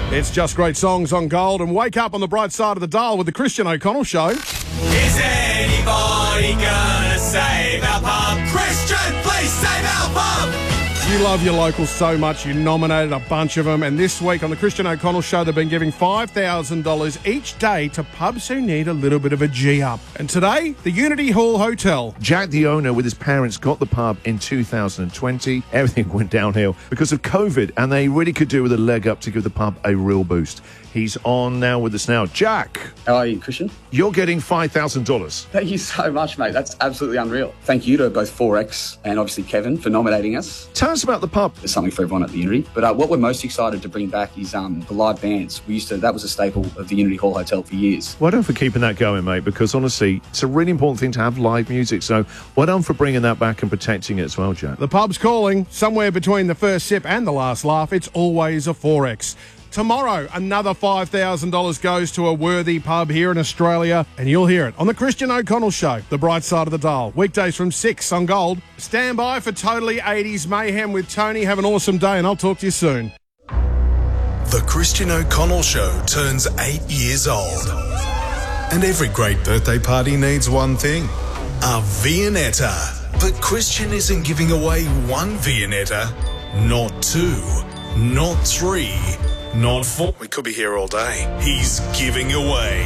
It's Just Great Songs on Gold, and wake up on the bright side of the dial with the Christian O'Connell Show. Is anybody gonna save our pub? Christian, please save our pub! You love your locals so much, you nominated a bunch of them, and this week on the Christian O'Connell Show, they've been giving $5,000 each day to pubs who need a little bit of a G-up. And today, the Unity Hall Hotel. Jack, the owner, with his parents, got the pub in 2020. Everything went downhill because of COVID, and they really could do with a leg up to give the pub a real boost. He's on now with us now. Jack. How are you, Christian? You're getting $5,000. Thank you so much, mate. That's absolutely unreal. Thank you to both 4X and obviously Kevin for nominating us. Tell us about the pub. There's something for everyone at the Unity. But what we're most excited to bring back is the live bands. That was a staple of the Unity Hall Hotel for years. Well done for keeping that going, mate, because honestly, it's a really important thing to have live music. So well done for bringing that back and protecting it as well, Jack. The pub's calling. Somewhere between the first sip and the last laugh, it's always a 4X. Tomorrow, another $5,000 goes to a worthy pub here in Australia, and you'll hear it on the Christian O'Connell Show, the bright side of the dial. Weekdays from 6 on Gold. Stand by for Totally 80s Mayhem with Tony. Have an awesome day, and I'll talk to you soon. The Christian O'Connell Show turns 8 years old. And every great birthday party needs one thing, a Viennetta. But Christian isn't giving away one Viennetta, not two, not three, not four. We could be here all day. He's giving away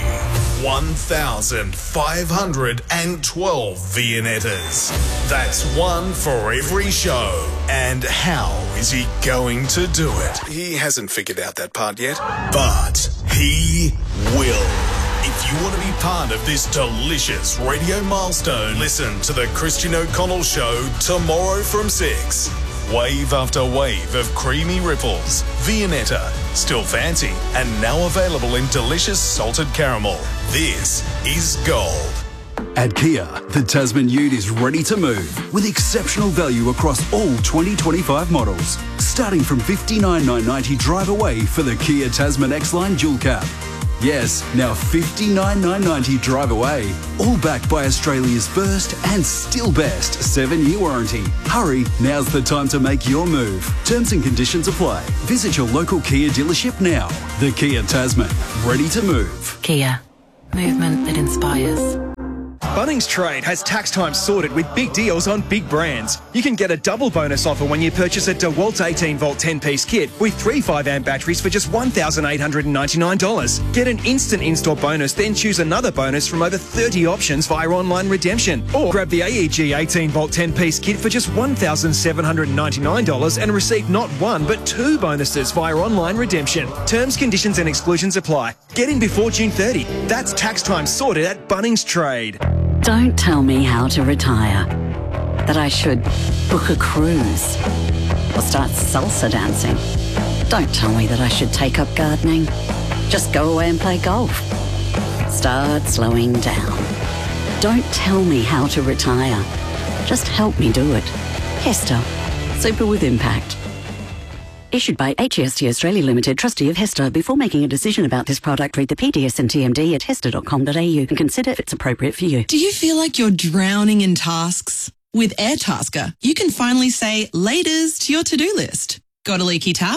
1,512 Viennettas. That's one for every show. And how is he going to do it? He hasn't figured out that part yet, but he will. If you want to be part of this delicious radio milestone, listen to the Christian O'Connell Show tomorrow from 6. Wave after wave of creamy ripples. Viennetta, still fancy, and now available in delicious salted caramel. This is Gold. At Kia, the Tasman Ute is ready to move with exceptional value across all 2025 models. Starting from $59,990 drive away for the Kia Tasman X-Line Dual Cab. Yes, now $59,990 drive away. All backed by Australia's first and still best 7-year warranty. Hurry, now's the time to make your move. Terms and conditions apply. Visit your local Kia dealership now. The Kia Tasman, ready to move. Kia, movement that inspires. Bunnings Trade has tax time sorted with big deals on big brands. You can get a double bonus offer when you purchase a DeWalt 18-volt 10-piece kit with 3 5-amp batteries for just $1,899. Get an instant in-store bonus, then choose another bonus from over 30 options via online redemption. Or grab the AEG 18-volt 10-piece kit for just $1,799 and receive not one but 2 bonuses via online redemption. Terms, conditions and exclusions apply. Get in before June 30. That's tax time sorted at Bunnings Trade. Don't tell me how to retire. That I should book a cruise or start salsa dancing. Don't tell me that I should take up gardening. Just go away and play golf. Start slowing down. Don't tell me how to retire. Just help me do it. Hester. Super with impact. Issued by HEST Australia Limited, trustee of Hester. Before making a decision about this product, read the PDS and TMD at hester.com.au and consider if it's appropriate for you. Do you feel like you're drowning in tasks? With Airtasker, you can finally say laters to your to-do list. Got a leaky tap?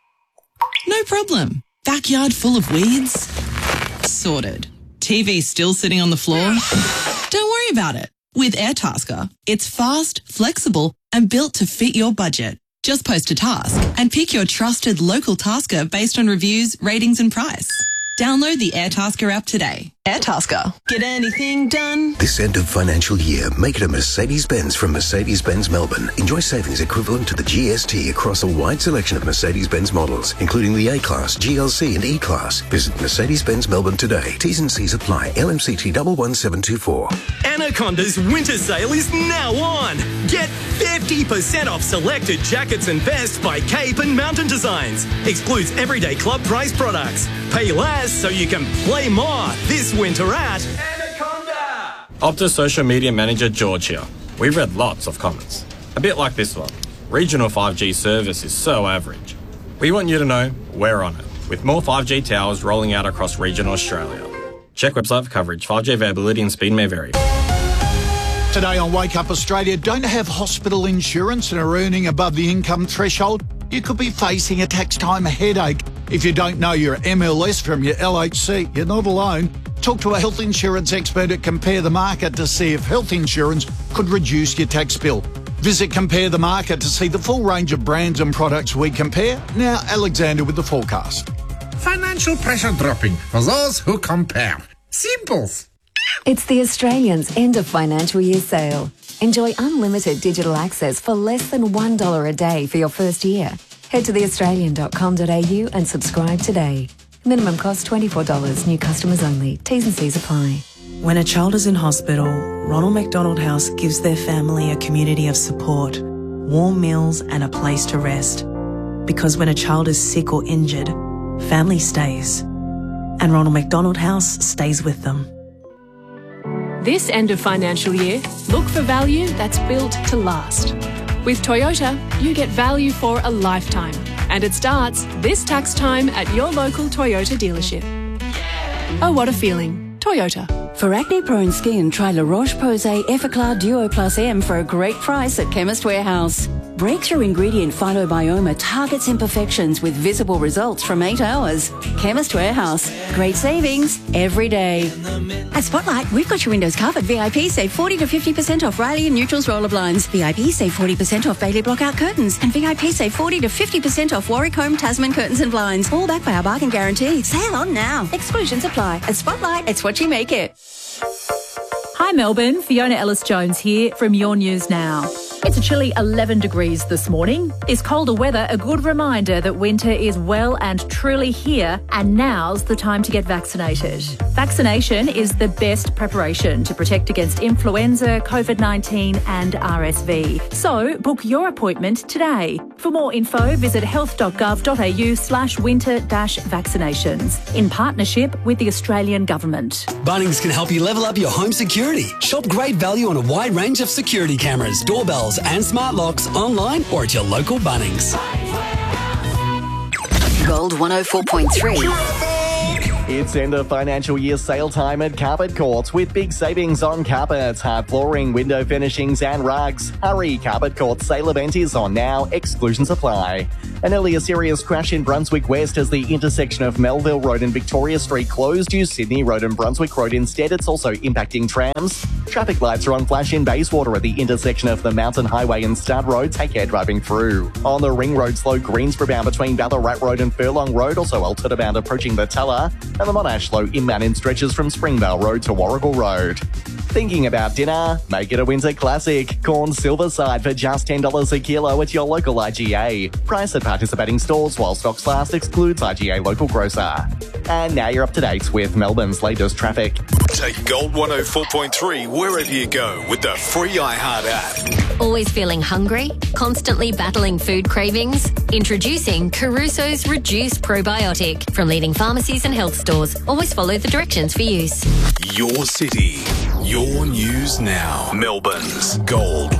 No problem. Backyard full of weeds? Sorted. TV still sitting on the floor? Don't worry about it. With Airtasker, it's fast, flexible, and built to fit your budget. Just post a task and pick your trusted local tasker based on reviews, ratings and price. Download the Airtasker app today. Airtasker. Get anything done? This end of financial year, make it a Mercedes-Benz from Mercedes-Benz Melbourne. Enjoy savings equivalent to the GST across a wide selection of Mercedes-Benz models, including the A-Class, GLC and E-Class. Visit Mercedes-Benz Melbourne today. T's and C's apply. LMCT 11724. Anaconda's winter sale is now on. Get 50% off selected jackets and vests by Cape and Mountain Designs. Excludes everyday club price products. Pay less so you can play more this winter at Anaconda! Optus social media manager George here. We've read lots of comments. A bit like this one. Regional 5G service is so average. We want you to know we're on it, with more 5G towers rolling out across regional Australia. Check website for coverage. 5G availability and speed may vary. Today on Wake Up Australia, don't have hospital insurance and are earning above the income threshold? you could be facing a tax time headache. If you don't know your MLS from your LHC, you're not alone. Talk to a health insurance expert at Compare the Market to see if health insurance could reduce your tax bill. Visit Compare the Market to see the full range of brands and products we compare. Now, Alexander with the forecast. Financial pressure dropping for those who compare. Simples. It's the Australians' end of financial year sale. Enjoy unlimited digital access for less than $1 a day for your first year. Head to theaustralian.com.au and subscribe today. Minimum cost $24. New customers only. T's and C's apply. When a child is in hospital, Ronald McDonald House gives their family a community of support, warm meals and a place to rest. Because when a child is sick or injured, family stays. And Ronald McDonald House stays with them. This end of financial year, look for value that's built to last. With Toyota, you get value for a lifetime. And it starts this tax time at your local Toyota dealership. Oh, what a feeling. Toyota. For acne-prone skin, try La Roche-Posay Effaclar Duo Plus M for a great price at Chemist Warehouse. Breakthrough ingredient Phytobioma targets imperfections with visible results from 8 hours. Chemist Warehouse. Great savings every day. At Spotlight, we've got your windows covered. VIP save 40 to 50% off Riley and Neutrals roller blinds. VIP save 40% off Bailey Blockout curtains. And VIP save 40 to 50% off Warwick Home Tasman curtains and blinds. All backed by our bargain guarantee. Sale on now. Exclusions apply. At Spotlight, it's what you make it. Hi Melbourne, Fiona Ellis-Jones here from Your News Now. It's a chilly 11 degrees this morning. This colder weather a good reminder that winter is well and truly here, and now's the time to get vaccinated. Vaccination is the best preparation to protect against influenza, COVID-19 and RSV. So book your appointment today. For more info, visit health.gov.au/winter-vaccinations in partnership with the Australian Government. Bunnings can help you level up your home security. Shop great value on a wide range of security cameras, doorbells and smart locks online or at your local Bunnings. Gold 104.3. It's end of financial year sale time at Carpet Courts with big savings on carpets, hard flooring, window finishings and rugs. Hurry, Carpet Courts sale event is on now. Exclusions apply. An earlier serious crash in Brunswick West as the intersection of Melville Road and Victoria Street closed. Use Sydney Road and Brunswick Road instead. It's also impacting trams. Traffic lights are on flash in Bayswater at the intersection of the Mountain Highway and Stud Road. Take care driving through. On the Ring Road, slow Greensborough bound between Ballarat Road and Furlong Road. Also altered bound approaching the Tulla. And the Monash slow inbound in stretches from Springvale Road to Warrigal Road. Thinking about dinner? Make it a winter classic. Corn Silverside for just $10 a kilo at your local IGA. Price at participating stores while stocks last. Excludes IGA local grocer. And now you're up to date with Melbourne's latest traffic. Take Gold 104.3 wherever you go with the free iHeart app. Always feeling hungry? Constantly battling food cravings? Introducing Caruso's Reduced Probiotic from leading pharmacies and health stores. Always follow the directions for use. Your city, your news now. Melbourne's Gold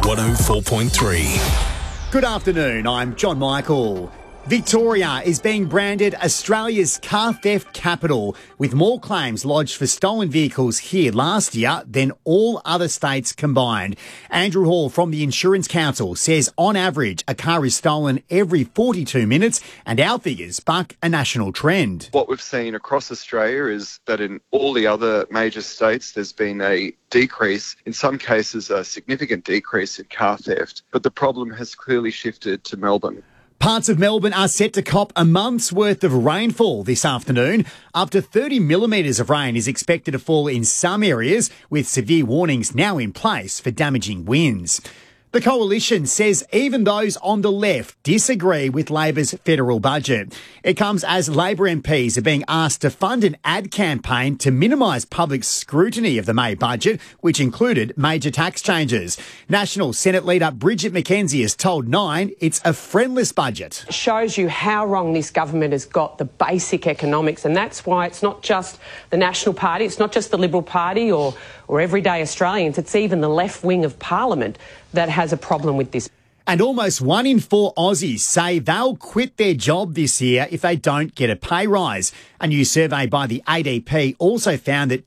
104.3. Good afternoon, I'm John Michael. Victoria is being branded Australia's car theft capital, with more claims lodged for stolen vehicles here last year than all other states combined. Andrew Hall from the Insurance Council says on average a car is stolen every 42 minutes, and our figures buck a national trend. What we've seen across Australia is that in all the other major states there's been a decrease, in some cases a significant decrease in car theft, but the problem has clearly shifted to Melbourne. Parts of Melbourne are set to cop a month's worth of rainfall this afternoon. Up to 30 millimetres of rain is expected to fall in some areas, with severe warnings now in place for damaging winds. The Coalition says even those on the left disagree with Labor's federal budget. It comes as Labor MPs are being asked to fund an ad campaign to minimise public scrutiny of the May budget, which included major tax changes. National Senate leader Bridget McKenzie has told Nine it's a friendless budget. It shows you how wrong this government has got the basic economics, and that's why it's not just the National Party, it's not just the Liberal Party or everyday Australians, it's even the left wing of Parliament that has a problem with this. And almost 1 in 4 Aussies say they'll quit their job this year if they don't get a pay rise. A new survey by the ADP also found that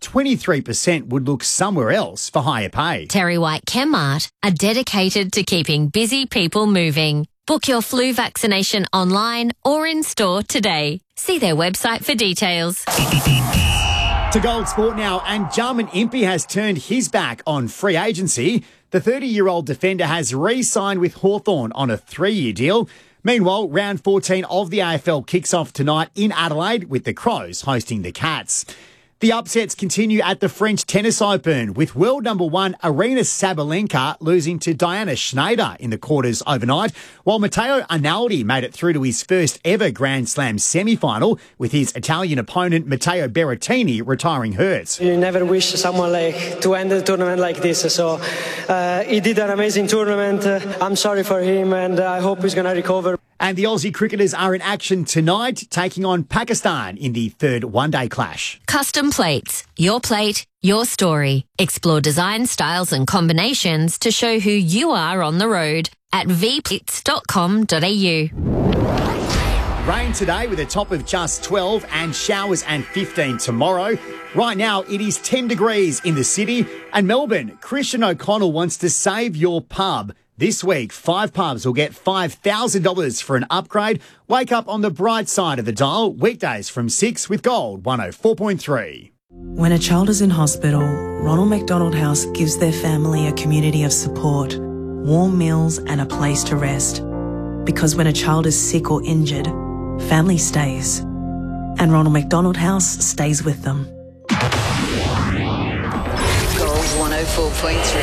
23% would look somewhere else for higher pay. Terry White Chemmart are dedicated to keeping busy people moving. Book your flu vaccination online or in store today. See their website for details. To Gold Sport now, and Jarman Impey has turned his back on free agency. The 30-year-old defender has re-signed with Hawthorn on a 3-year deal. Meanwhile, round 14 of the AFL kicks off tonight in Adelaide with the Crows hosting the Cats. The upsets continue at the French Tennis Open, with world number 1 Arina Sabalenka losing to Diana Schneider in the quarters overnight, while Matteo Arnaldi made it through to his first ever Grand Slam semi-final, with his Italian opponent Matteo Berrettini retiring hurt. You never wish someone to end the tournament like this, so he did an amazing tournament. I'm sorry for him, and I hope he's going to recover. And the Aussie cricketers are in action tonight, taking on Pakistan in the third one-day clash. Custom plates. Your plate, your story. Explore design, styles and combinations to show who you are on the road at vplates.com.au. Rain today with a top of just 12 and showers and 15 tomorrow. Right now, it is 10 degrees in the city. And Melbourne, Christian O'Connell wants to save your pub. This week, 5 pubs will get $5,000 for an upgrade. Wake up on the bright side of the dial, weekdays from 6 with Gold 104.3. When a child is in hospital, Ronald McDonald House gives their family a community of support, warm meals and a place to rest. Because when a child is sick or injured, family stays. And Ronald McDonald House stays with them. Gold 104.3.